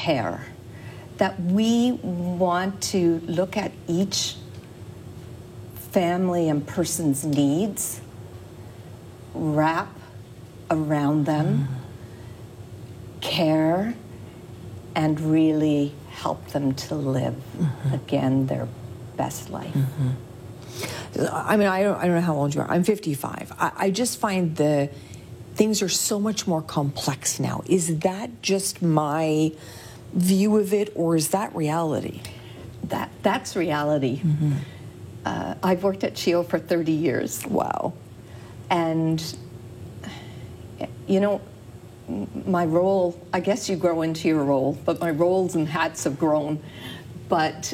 care, that we want to look at each family and person's needs, wrap around them, care, and really help them to live, again, their best life. I mean, I don't know how old you are. I'm 55. I just find the things are so much more complex now. Is that just my view of it, or is that reality? That's reality. I've worked at CHEO for 30 years. Wow. And, you know, my role, I guess you grow into your role, but my roles and hats have grown. But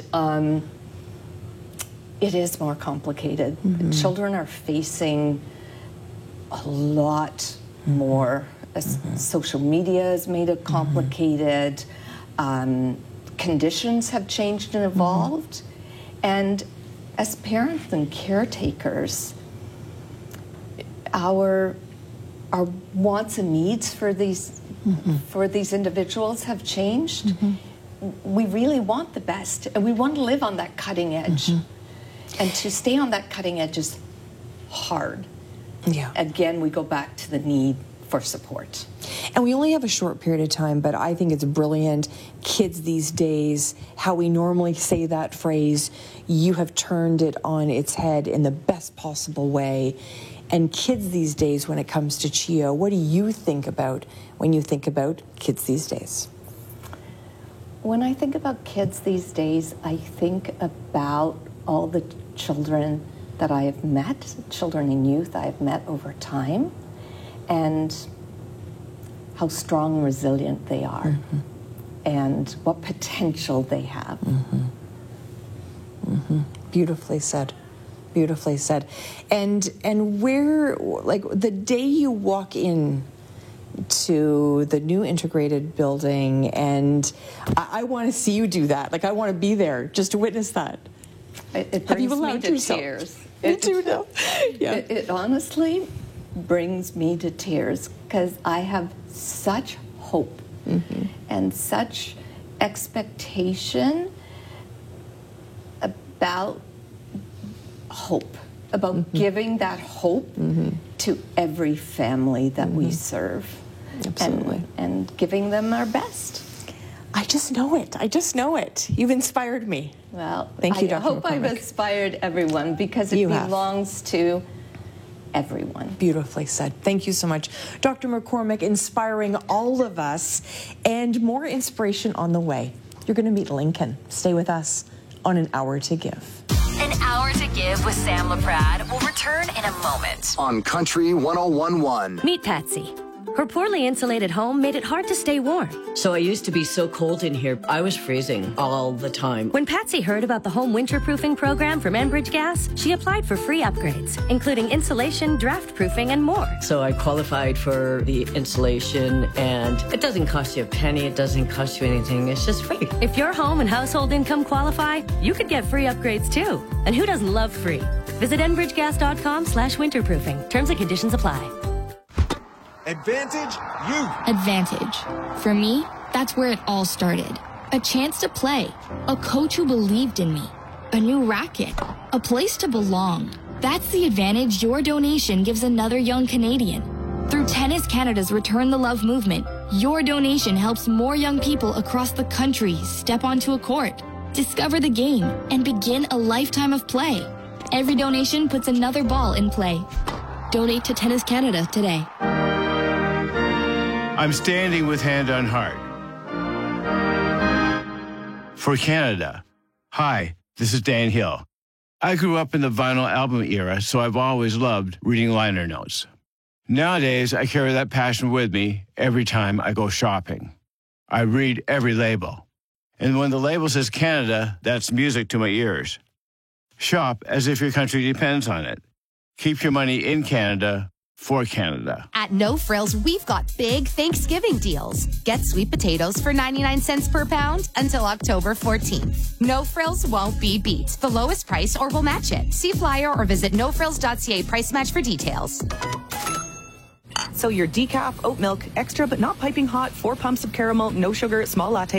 it is more complicated. Children are facing a lot more. Social media has made it complicated. Conditions have changed and evolved. And as parents and caretakers, our wants and needs for these individuals have changed. We really want the best, and we want to live on that cutting edge. And to stay on that cutting edge is hard. Yeah. Again, we go back to the need for support. And we only have a short period of time, but I think it's brilliant. Kids these days, how we normally say that phrase, you have turned it on its head in the best possible way. And kids these days, when it comes to CHEO, what do you think about when you think about kids these days? When I think about kids these days, I think about all the children that I have met, children and youth I have met over time, and how strong and resilient they are, and what potential they have. Beautifully said. Beautifully said. And where, like, the day you walk in to the new integrated building, and I want to see you do that. Like, I want to be there just to witness that. It brings me to tears. Me too, no. Yeah. It honestly brings me to tears, because I have such hope and such expectation about hope, about giving that hope to every family that we serve. Absolutely. And giving them our best. I just know it. I just know it. You've inspired me. Well, thank you, Dr. I hope McCormick. I've inspired everyone, because it belongs to everyone. Beautifully said. Thank you so much. Dr. McCormick, inspiring all of us, and more inspiration on the way. You're going to meet Lincoln. Stay with us on An Hour to Give. An Hour to Give with Sam LaPrade will return in a moment. On Country 101.1. Meet Patsy. Her poorly insulated home made it hard to stay warm. So I used to be so cold in here, I was freezing all the time. When Patsy heard about the home winterproofing program from Enbridge Gas, she applied for free upgrades, including insulation, draft proofing, and more. So I qualified for the insulation, and it doesn't cost you a penny, it doesn't cost you anything, it's just free. If your home and household income qualify, you could get free upgrades too. And who doesn't love free? Visit enbridgegas.com/winterproofing. Terms and conditions apply. Advantage Youth. Advantage. For me, that's where it all started. A chance to play. A coach who believed in me. A new racket. A place to belong. That's the advantage your donation gives another young Canadian. Through Tennis Canada's Return the Love movement, your donation helps more young people across the country step onto a court, discover the game, and begin a lifetime of play. Every donation puts another ball in play. Donate to Tennis Canada today. I'm standing with Hand on Heart. For Canada. Hi, this is Dan Hill. I grew up in the vinyl album era, so I've always loved reading liner notes. Nowadays, I carry that passion with me every time I go shopping. I read every label. And when the label says Canada, that's music to my ears. Shop as if your country depends on it. Keep your money in Canada for Canada. At No Frills, we've got big Thanksgiving deals. Get sweet potatoes for 99 cents per pound until October 14th. No Frills won't be beat. The lowest price or we'll match it. See flyer or visit nofrills.ca price match for details. So your decaf, oat milk, extra but not piping hot, 4 pumps of caramel, no sugar, small latte.